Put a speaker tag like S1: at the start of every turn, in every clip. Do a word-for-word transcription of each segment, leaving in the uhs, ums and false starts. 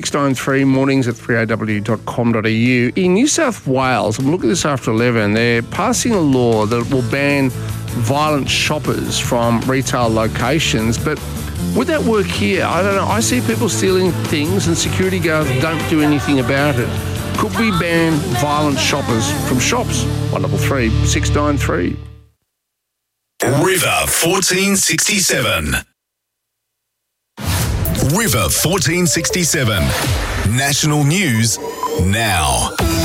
S1: six nine three mornings at three a w dot com dot a u. In New South Wales, I'm looking at this after eleven, they're passing a law that will ban violent shoppers from retail locations. But would that work here? I don't know. I see people stealing things and security guards don't do anything about it. Could we ban violent shoppers from shops? one double three six nine three.
S2: River fourteen sixty-seven. River fourteen sixty-seven. National news now.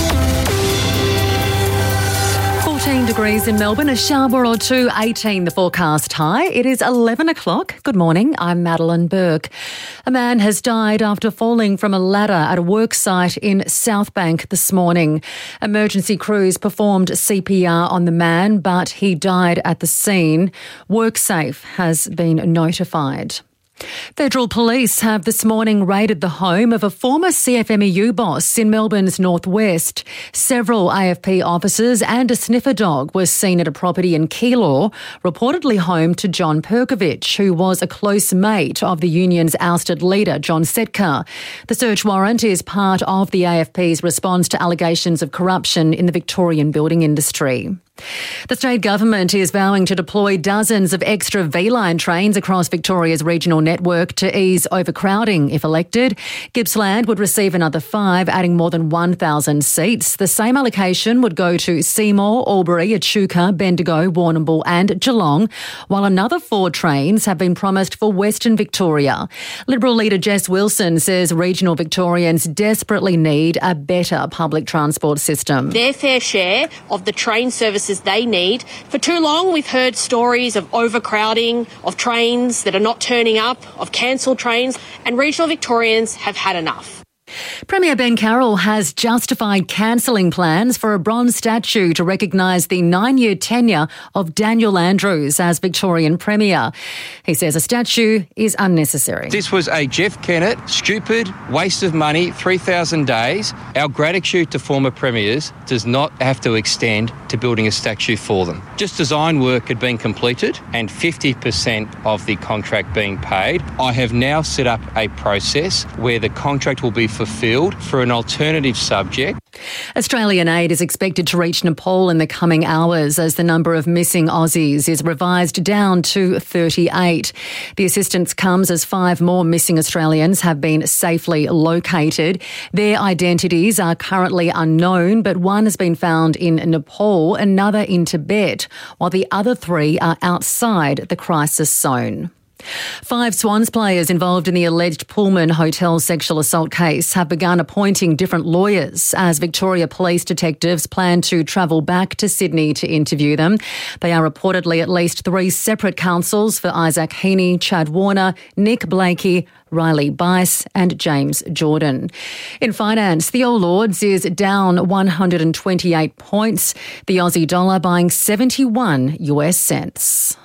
S3: fourteen degrees in Melbourne, a shower or two, eighteen the forecast high. It is eleven o'clock. Good morning, I'm Madeline Burke. A man has died after falling from a ladder at a work site in Southbank this morning. Emergency crews performed C P R on the man, but he died at the scene. WorkSafe has been notified. Federal police have this morning raided the home of a former C F M E U boss in Melbourne's northwest. Several A F P officers and a sniffer dog were seen at a property in Keilor, reportedly home to John Perkovich, who was a close mate of the union's ousted leader, John Setka. The search warrant is part of the A F P's response to allegations of corruption in the Victorian building industry. The state government is vowing to deploy dozens of extra V-Line trains across Victoria's regional network to ease overcrowding if elected. Gippsland would receive another five, adding more than one thousand seats. The same allocation would go to Seymour, Albury, Echuca, Bendigo, Warrnambool and Geelong, while another four trains have been promised for Western Victoria. Liberal leader Jess Wilson says regional Victorians desperately need a better public transport system.
S4: Their fair share of the train services they need. For too long, we've heard stories of overcrowding, of trains that are not turning up, of cancelled trains, and regional Victorians have had enough.
S3: Premier Ben Carroll has justified cancelling plans for a bronze statue to recognise the nine-year tenure of Daniel Andrews as Victorian Premier. He says a statue is unnecessary.
S5: This was a Jeff Kennett, stupid, waste of money, three thousand days. Our gratitude to former premiers does not have to extend to building a statue for them. Just design work had been completed and fifty percent of the contract being paid. I have now set up a process where the contract will be fulfilled for an alternative subject.
S3: Australian aid is expected to reach Nepal in the coming hours as the number of missing Aussies is revised down to thirty-eight. The assistance comes as five more missing Australians have been safely located. Their identities are currently unknown, but one has been found in Nepal, another in Tibet, while the other three are outside the crisis zone. Five Swans players involved in the alleged Pullman Hotel sexual assault case have begun appointing different lawyers as Victoria Police detectives plan to travel back to Sydney to interview them. They are reportedly at least three separate counsels for Isaac Heaney, Chad Warner, Nick Blakey, Riley Bice and James Jordan. In finance, the All Ords is down one hundred twenty-eight points, the Aussie dollar buying seventy-one US cents.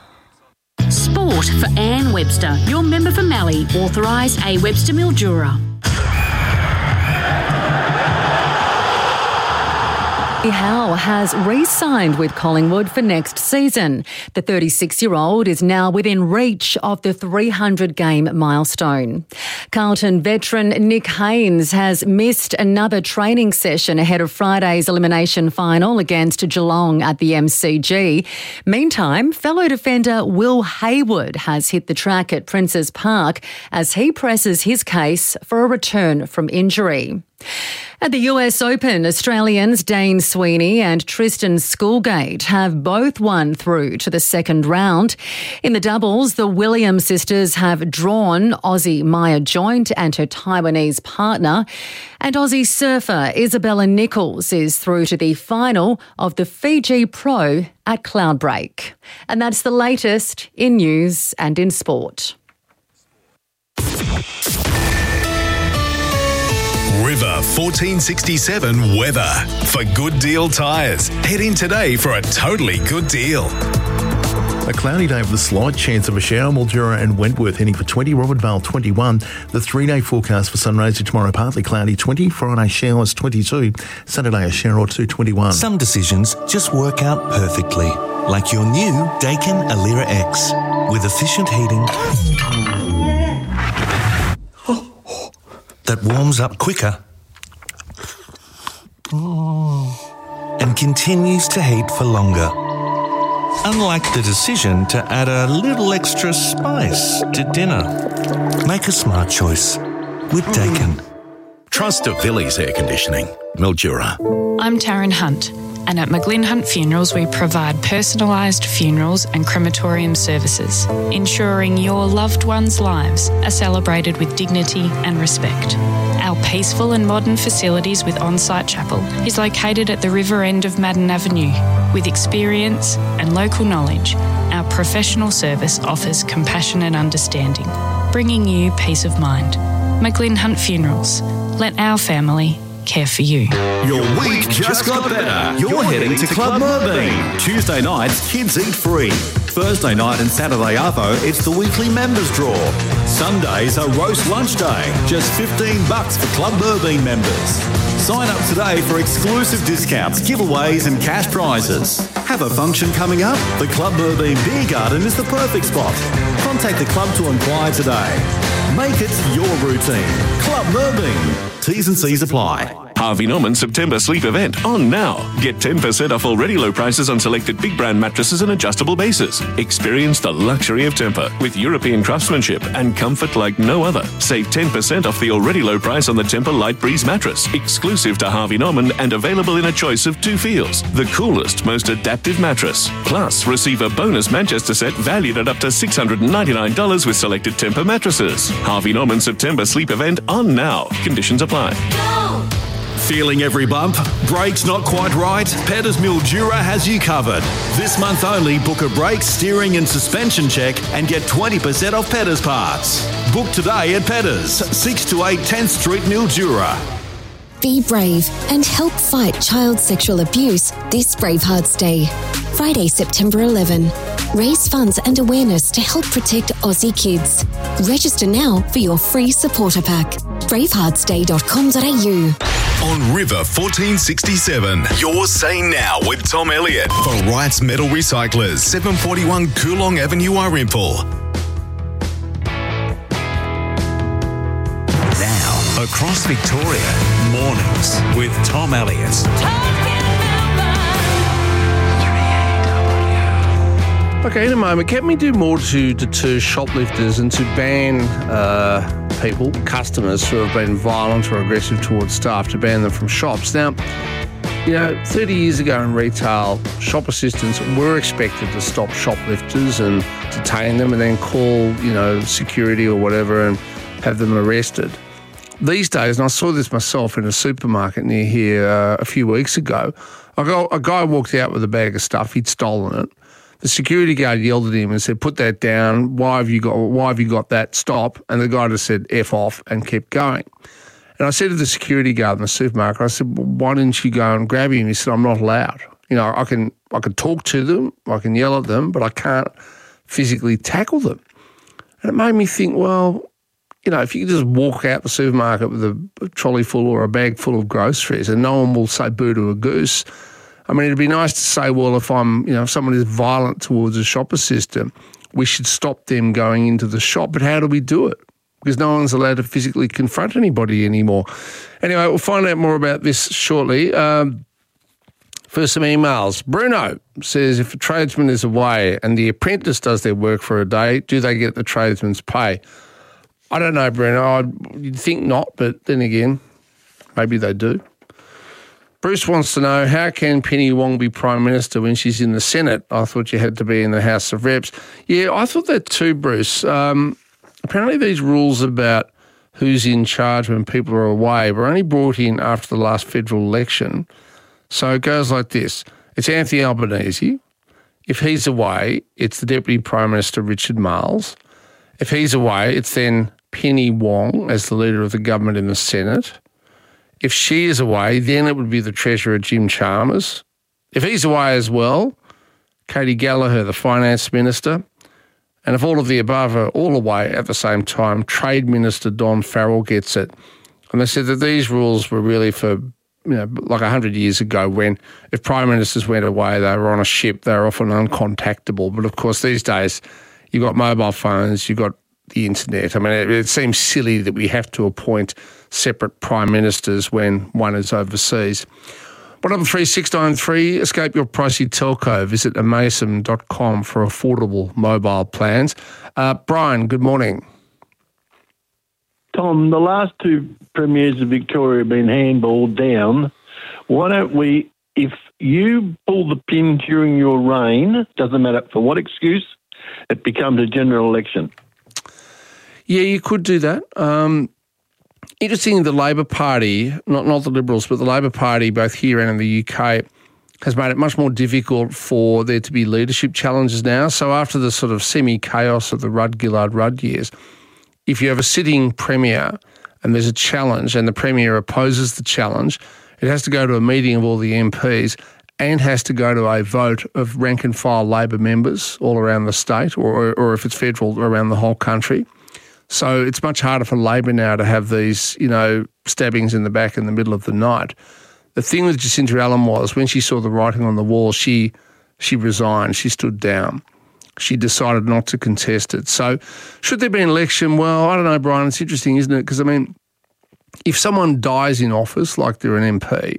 S6: Sport for Anne Webster, your member for Mallee, authorised A Webster Mildura.
S3: Howe has re-signed with Collingwood for next season. The thirty-six-year-old is now within reach of the three hundred game milestone. Carlton veteran Nick Haynes has missed another training session ahead of Friday's elimination final against Geelong at the M C G. Meantime, fellow defender Will Hayward has hit the track at Princes Park as he presses his case for a return from injury. At the U S Open, Australians Dane Sweeney and Tristan Schoolgate have both won through to the second round. In the doubles, the Williams sisters have drawn Aussie Maya Joint and her Taiwanese partner. And Aussie surfer Isabella Nichols is through to the final of the Fiji Pro at Cloudbreak. And that's the latest in news and in sport.
S2: River fourteen sixty-seven weather. For Good Deal Tyres, head in today for a totally good deal.
S7: A cloudy day with a slight chance of a shower. Mildura and Wentworth heading for twenty, Robert Vale twenty-one. The three-day forecast for Sunraysia tomorrow, partly cloudy twenty, Friday showers twenty-two, Saturday a shower or two twenty-one.
S8: Some decisions just work out perfectly, like your new Daikin Alira X with efficient heating. that warms up quicker and continues to heat for longer. Unlike the decision to add a little extra spice to dinner. Make a smart choice with Dakin.
S2: Trust of Villiers Air Conditioning, Mildura.
S9: I'm Taryn Hunt, and at McGlynn Hunt Funerals we provide personalised funerals and crematorium services, ensuring your loved ones' lives are celebrated with dignity and respect. Our peaceful and modern facilities with on-site chapel is located at the river end of Madden Avenue. With experience and local knowledge, our professional service offers compassion and understanding, bringing you peace of mind. McGlynn Hunt Funerals. Let our family care for you.
S10: Your week just got better. You're heading to Club Merbein. Tuesday nights, kids eat free. Thursday night and Saturday arvo, it's the weekly members draw. Sundays are roast lunch day. Just fifteen bucks for Club Merbein members. Sign up today for exclusive discounts, giveaways and cash prizes. Have a function coming up? The Club Merbein Beer Garden is the perfect spot. Contact the club to inquire today. Make it your routine. Club Merbein. T's and C's apply.
S11: Harvey Norman September sleep event on now. Get ten percent off already low prices on selected big brand mattresses and adjustable bases. Experience the luxury of Tempur with European craftsmanship and comfort like no other. Save ten percent off the already low price on the Tempur Light Breeze mattress, exclusive to Harvey Norman and available in a choice of two feels. The coolest, most adaptive mattress. Plus, receive a bonus Manchester set valued at up to six hundred ninety-nine dollars with selected Tempur mattresses. Harvey Norman September sleep event on now. Conditions apply.
S10: Go! Feeling every bump? Brakes not quite right? Petters Mildura has you covered. This month only, book a brake, steering and suspension check and get twenty percent off Petters parts. Book today at Petters, six to eight tenth Street, Mildura.
S12: Be brave and help fight child sexual abuse this Bravehearts Day. Friday, September eleventh. Raise funds and awareness to help protect Aussie kids. Register now for your free supporter pack. bravehearts day dot com dot a u.
S2: On River fourteen sixty-seven, you're saying now with Tom Elliott for Wright's Metal Recyclers, seven forty-one Coolong Avenue, Arimple. Now, across Victoria, mornings with Tom Elliott.
S1: Okay, in a moment, can we do more to deter shoplifters and to ban uh, people, customers who have been violent or aggressive towards staff, to ban them from shops? Now, you know, thirty years ago in retail, shop assistants were expected to stop shoplifters and detain them and then call, you know, security or whatever and have them arrested. These days, and I saw this myself in a supermarket near here uh, a few weeks ago, a guy, a guy walked out with a bag of stuff. He'd stolen it. The security guard yelled at him and said, "Put that down. Why have you got? Why have you got that? Stop!" And the guy just said, "F off," and kept going. And I said to the security guard in the supermarket, I said, well, "Why didn't you go and grab him?" He said, "I'm not allowed. You know, I can I can talk to them, I can yell at them, but I can't physically tackle them." And it made me think, well, you know, if you could just walk out the supermarket with a, a trolley full or a bag full of groceries and no one will say boo to a goose. I mean, it'd be nice to say, well, if I'm, you know, if someone is violent towards a shop assistant, we should stop them going into the shop. But how do we do it? Because no one's allowed to physically confront anybody anymore. Anyway, we'll find out more about this shortly. Um, first, some emails. Bruno says, if a tradesman is away and the apprentice does their work for a day, do they get the tradesman's pay? I don't know, Bruno. I'd, you'd think not, but then again, maybe they do. Bruce wants to know, how can Penny Wong be Prime Minister when she's in the Senate? I thought you had to be in the House of Reps. Yeah, I thought that too, Bruce. Um, apparently these rules about who's in charge when people are away were only brought in after the last federal election. So it goes like this. It's Anthony Albanese. If he's away, it's the Deputy Prime Minister, Richard Marles. If he's away, it's then Penny Wong as the Leader of the government in the Senate. If she is away, then it would be the Treasurer, Jim Chalmers. If he's away as well, Katie Gallagher, the Finance Minister. And if all of the above are all away at the same time, Trade Minister Don Farrell gets it. And they said that these rules were really for, you know, like one hundred years ago when if Prime Ministers went away, they were on a ship, they were often uncontactable. But of course, these days, you've got mobile phones, you've got the internet. I mean, it, it seems silly that we have to appoint separate prime ministers when one is overseas. one double three six nine three, escape your pricey telco. Visit amaysim dot com for affordable mobile plans. Uh, Brian, good morning.
S13: Tom, the last two premiers of Victoria have been handballed down. Why don't we, if you pull the pin during your reign, doesn't matter for what excuse, it becomes a general election?
S1: Yeah, you could do that. Um, interesting, the Labor Party, not, not the Liberals, but the Labor Party, both here and in the U K, has made it much more difficult for there to be leadership challenges now. So after the sort of semi-chaos of the Rudd-Gillard-Rudd years, if you have a sitting premier and there's a challenge and the premier opposes the challenge, it has to go to a meeting of all the M Ps and has to go to a vote of rank-and-file Labor members all around the state, or, or if it's federal, around the whole country. So it's much harder for Labor now to have these, you know, stabbings in the back in the middle of the night. The thing with Jacinta Allen was when she saw the writing on the wall, she she resigned, she stood down. She decided not to contest it. So should there be an election? Well, I don't know, Brian. It's interesting, isn't it? Because, I mean, if someone dies in office, like they're an M P,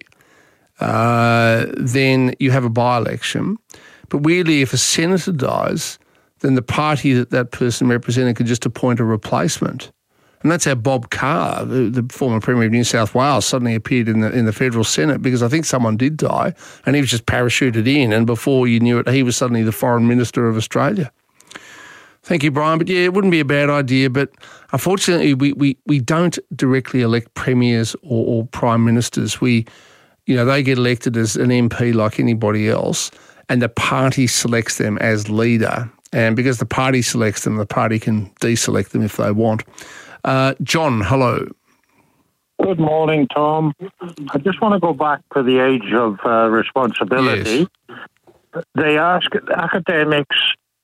S1: uh, then you have a by-election. But weirdly, if a senator dies, then the party that that person represented can just appoint a replacement. And that's how Bob Carr, the, the former Premier of New South Wales, suddenly appeared in the in the federal Senate, because I think someone did die and he was just parachuted in, and before you knew it, he was suddenly the Foreign Minister of Australia. Thank you, Brian. But yeah, it wouldn't be a bad idea, but unfortunately we, we, we don't directly elect premiers or, or prime ministers. We, you know, they get elected as an M P like anybody else, and the party selects them as leader. And because the party selects them, the party can deselect them if they want. Uh, John, hello.
S14: Good morning, Tom. I just want to go back to the age of uh, responsibility. Yes. They ask academics,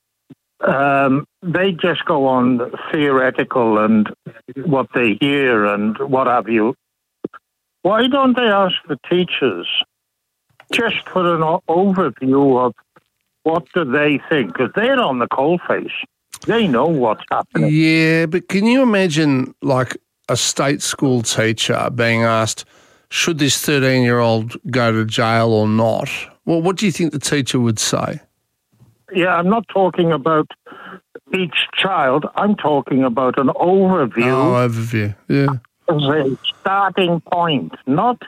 S14: um, they just go on theoretical and what they hear and what have you. Why don't they ask the teachers just for an overview of what do they think? Because they're on the coalface. They know what's happening.
S1: Yeah, but can you imagine, like, a state school teacher being asked, should this thirteen-year-old go to jail or not? Well, what do you think the teacher would say?
S14: Yeah, I'm not talking about each child. I'm talking about an overview.
S1: Oh, overview, yeah.
S14: As a starting point, not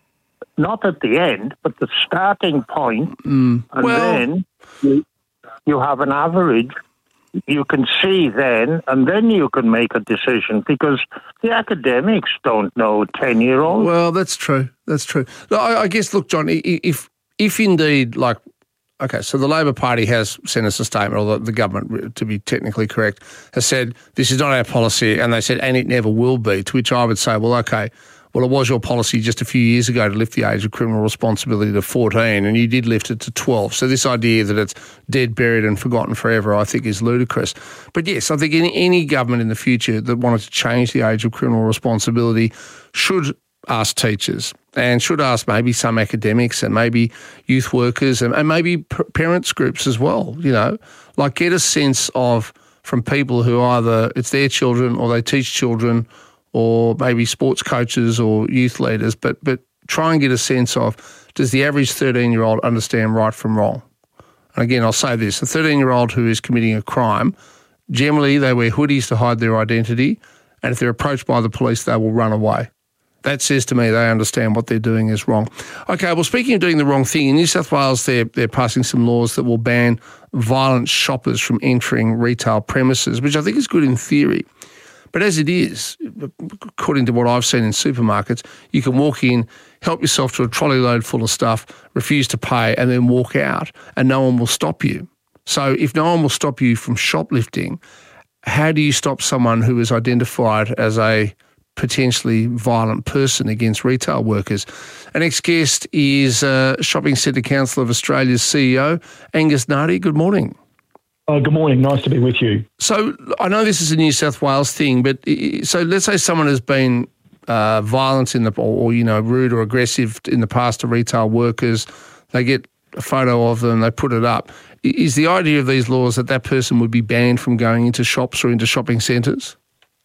S14: not at the end, but the starting point.
S1: Mm.
S14: And
S1: well,
S14: then you, you have an average. You can see then, and then you can make a decision, because the academics don't know ten-year-olds.
S1: Well, that's true. That's true. I, I guess, look, John, if if indeed, like, okay, so the Labor Party has sent us a statement, or the, the government, to be technically correct, has said this is not our policy, and they said, and it never will be, to which I would say, well, okay, well, it was your policy just a few years ago to lift the age of criminal responsibility to fourteen, and you did lift it to twelve. So this idea that it's dead, buried and forgotten forever, I think, is ludicrous. But yes, I think any, any government in the future that wanted to change the age of criminal responsibility should ask teachers and should ask maybe some academics and maybe youth workers and, and maybe p- parents groups as well, you know, like get a sense of, from people who either it's their children or they teach children, or maybe sports coaches or youth leaders, but but try and get a sense of, does the average thirteen-year-old understand right from wrong? And again, I'll say this, a thirteen-year-old who is committing a crime, generally they wear hoodies to hide their identity, and if they're approached by the police, they will run away. That says to me they understand what they're doing is wrong. Okay, well, speaking of doing the wrong thing, in New South Wales they're, they're passing some laws that will ban violent shoppers from entering retail premises, which I think is good in theory. But as it is, according to what I've seen in supermarkets, you can walk in, help yourself to a trolley load full of stuff, refuse to pay, and then walk out, and no one will stop you. So if no one will stop you from shoplifting, how do you stop someone who is identified as a potentially violent person against retail workers? Our next guest is uh, Shopping Centre Council of Australia's C E O, Angus Nardi. Good morning.
S15: Uh, good morning. Nice to be with you.
S1: So I know this is a New South Wales thing, but so let's say someone has been uh, violent in the, or, or, you know, rude or aggressive in the past to retail workers. They get a photo of them, they put it up. Is the idea of these laws that that person would be banned from going into shops or into shopping centres?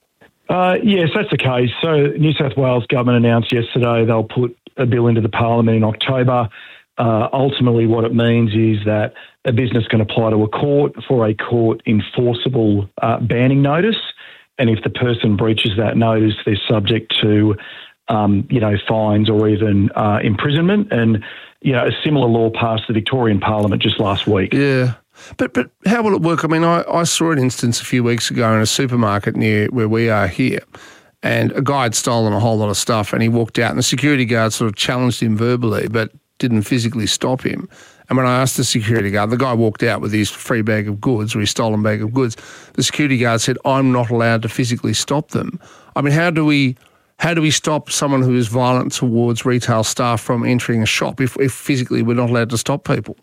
S15: Uh, yes, that's the case. So New South Wales government announced yesterday they'll put a bill into the parliament in October. Uh, ultimately, what it means is that a business can apply to a court for a court enforceable uh, banning notice, and if the person breaches that notice, they're subject to, um, you know, fines or even uh, imprisonment. And you know, a similar law passed the Victorian Parliament just last week.
S1: Yeah. But but how will it work? I mean, I, I saw an instance a few weeks ago in a supermarket near where we are here, and a guy had stolen a whole lot of stuff, and he walked out, and the security guard sort of challenged him verbally, but didn't physically stop him. And when I asked the security guard, the guy walked out with his free bag of goods or his stolen bag of goods. The security guard said, "I'm not allowed to physically stop them." I mean, how do we how do we stop someone who is violent towards retail staff from entering a shop if, if physically we're not allowed to stop people?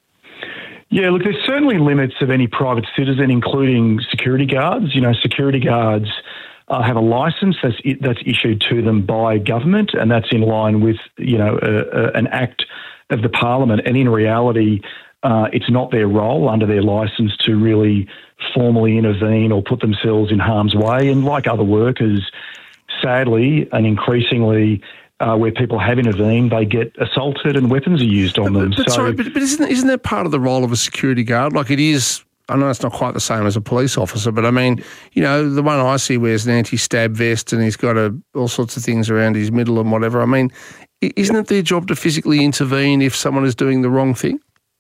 S15: Yeah, look, there's certainly limits of any private citizen, including security guards. You know, security guards uh, have a licence that's that's issued to them by government, and that's in line with, you know, a, a, an act of the Parliament. And in reality, uh, it's not their role under their licence to really formally intervene or put themselves in harm's way. And like other workers, sadly and increasingly, Uh, where people have intervened, they get assaulted and weapons are used on them.
S1: But, but
S15: so,
S1: sorry, but, but isn't, isn't that part of the role of a security guard? Like it is, I know it's not quite the same as a police officer, but I mean, you know, the one I see wears an anti-stab vest and he's got a, all sorts of things around his middle and whatever. I mean, isn't it their job to physically intervene if someone is doing the wrong thing?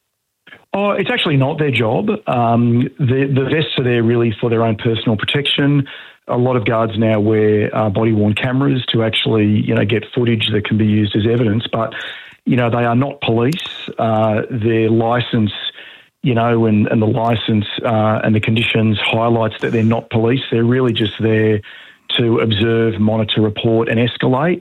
S15: Oh, it's actually not their job. Um, the, the vests are there really for their own personal protection. A lot of guards now wear uh, body-worn cameras to actually, you know, get footage that can be used as evidence. But, you know, they are not police. Uh, their licence, you know, and, and the licence uh, and the conditions highlights that they're not police. They're really just there to observe, monitor, report and escalate.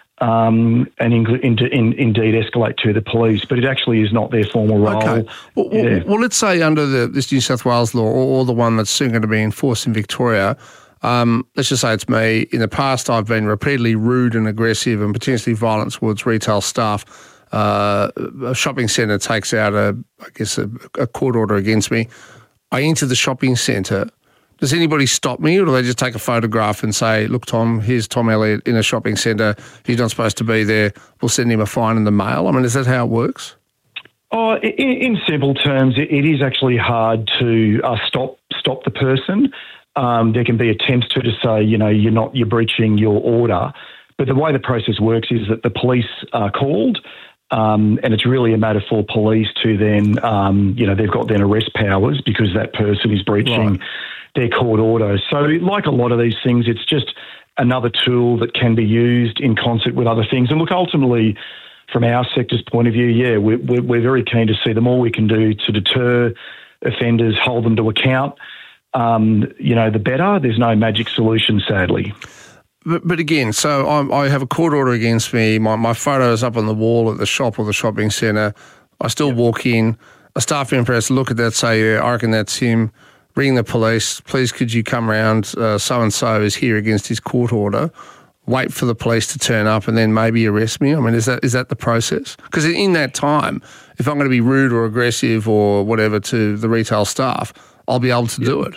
S15: Um, and in, in, in, indeed escalate to the police, but it actually is not their formal role.
S1: Okay. Well, yeah. well, well let's say under the, this New South Wales law, or, or the one that's soon going to be enforced in Victoria, um, let's just say it's me. In the past, I've been repeatedly rude and aggressive and potentially violent towards retail staff. Uh, a shopping centre takes out, a, I guess, a, a court order against me. I enter the shopping centre. Does anybody stop me, or do they just take a photograph and say, look, Tom, here's Tom Elliott in a shopping centre. He's not supposed to be there. We'll send him a fine in the mail. I mean, is that how it works?
S15: Oh, in, in simple terms, it, it is actually hard to uh, stop stop the person. Um, there can be attempts to, to say, you know, you're not, you're breaching your order. But the way the process works is that the police are called, um, and it's really a matter for police to then, um, you know, they've got then arrest powers because that person is breaching right. their court order. So like a lot of these things, it's just another tool that can be used in concert with other things. And look, ultimately, from our sector's point of view, yeah, we're, we're very keen to see the more we can do to deter offenders, hold them to account, um, you know, the better. There's no magic solution, sadly.
S1: But, but again, so I'm, I have a court order against me. My, my photo is up on the wall at the shop or the shopping centre. I still yep. walk in. A staff member has to look at that, say, yeah, I reckon that's him. Ring the police. Please, could you come round? Uh, so-and-so is here against his court order. Wait for the police to turn up and then maybe arrest me. I mean, is that is that the process? Because in that time, if I'm going to be rude or aggressive or whatever to the retail staff, I'll be able to do it.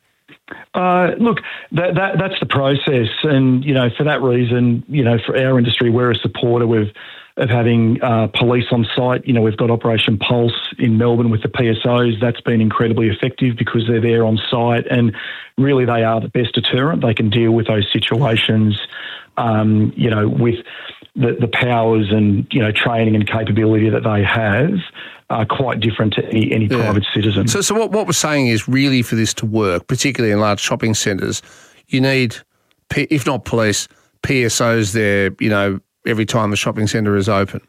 S15: Uh, look, that, that that's the process, and you know, for that reason, you know, for our industry, we're a supporter of of having uh, police on site. You know, we've got Operation Pulse in Melbourne with the P S Os. That's been incredibly effective because they're there on site, and really they are the best deterrent. They can deal with those situations, um, you know, with the, the powers and, you know, training and capability that they have are quite different to any, any yeah. private citizen.
S1: So, so what, what we're saying is really for this to work, particularly in large shopping centres, you need, if not police, P S Os there, you know, every time the shopping centre is open.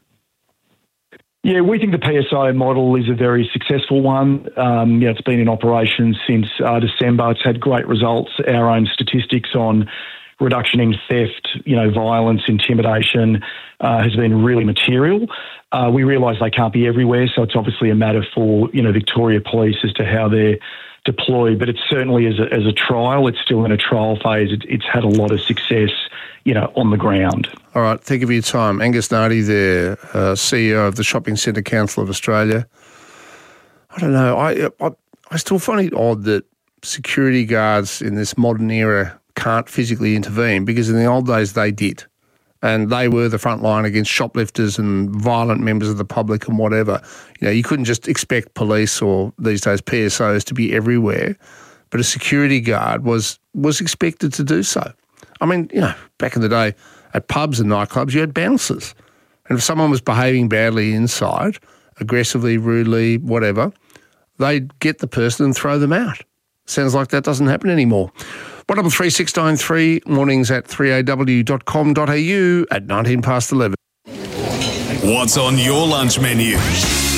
S15: Yeah, we think the P S O model is a very successful one. Um, you know, it's been in operation since uh, December. It's had great results. Our own statistics on reduction in theft, you know, violence, intimidation uh, has been really material. Uh, we realise they can't be everywhere, so it's obviously a matter for, you know, Victoria Police as to how they're deployed. But it's certainly as a, as a trial, it's still in a trial phase. It, it's had a lot of success, you know, on the ground.
S1: All right, thank you for your time. Angus Nardi there, uh, C E O of the Shopping Centre Council of Australia. I don't know, I, I I still find it odd that security guards in this modern era can't physically intervene because in the old days they did. And they were the front line against shoplifters and violent members of the public and whatever. You know, you couldn't just expect police or these days P S Os to be everywhere, but a security guard was was expected to do so. I mean, you know, back in the day at pubs and nightclubs, you had bouncers. And if someone was behaving badly inside, aggressively, rudely, whatever, they'd get the person and throw them out. Sounds like that doesn't happen anymore. one double three six nine three, mornings at three a w dot com dot a u at nineteen past eleven.
S2: What's on your lunch menu?